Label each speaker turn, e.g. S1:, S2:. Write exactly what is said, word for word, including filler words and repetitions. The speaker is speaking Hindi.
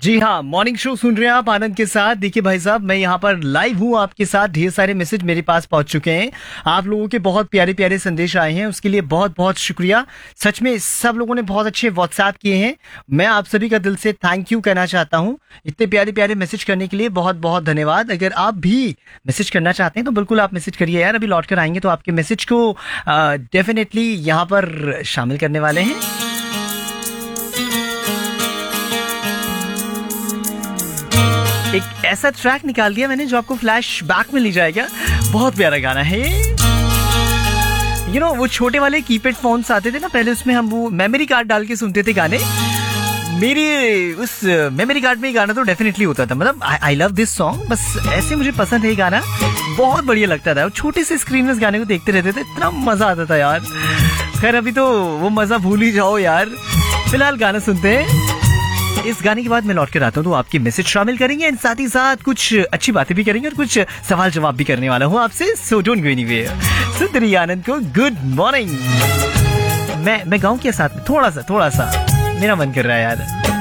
S1: जी हाँ, मॉर्निंग शो सुन रहे हैं आप आनंद के साथ। देखिए भाई साहब, मैं यहाँ पर लाइव हूँ आपके साथ। ढेर सारे मैसेज मेरे पास पहुंच चुके हैं। आप लोगों के बहुत प्यारे प्यारे संदेश आए हैं, उसके लिए बहुत बहुत शुक्रिया। सच में सब लोगों ने बहुत अच्छे व्हाट्सएप किए हैं। मैं आप सभी का दिल से थैंक यू कहना चाहता हूँ। इतने प्यारे प्यारे मैसेज करने के लिए बहुत बहुत धन्यवाद। अगर आप भी मैसेज करना चाहते हैं तो बिल्कुल आप मैसेज करिए यार। अभी लौट कर आएंगे तो आपके मैसेज को डेफिनेटली यहाँ पर शामिल करने वाले हैं। एक ऐसा ट्रैक निकाल दिया मैंने जो आपको फ्लैश बैक में ले जाएगा। बहुत प्यारा गाना है ये। यू you नो know, वो छोटे वाले कीपैड फोन्स आते थे ना पहले, उसमें हम वो मेमोरी कार्ड डाल के सुनते थे गाने। मेरी उस मेमोरी कार्ड में ये गाना तो डेफिनेटली होता था। मतलब आई लव दिस सॉन्ग, बस ऐसे मुझे पसंद है ये गाना, बहुत बढ़िया लगता था। छोटे से स्क्रीन में इस गाने को देखते रहते थे, इतना मजा आता था यार। खैर अभी तो वो मजा भूल ही जाओ यार। फिलहाल गाना सुनते हैं। इस गाने के बाद मैं लौट कर आता हूँ तो आपके मैसेज शामिल करेंगे एंड साथ ही साथ कुछ अच्छी बातें भी करेंगे और कुछ सवाल जवाब भी करने वाला हूँ आपसे। So don't go anywhere. सुनते रहिए आनंद को। Good morning. मैं मैं गाऊं क्या साथ में? थोड़ा सा थोड़ा सा मेरा मन कर रहा है यार।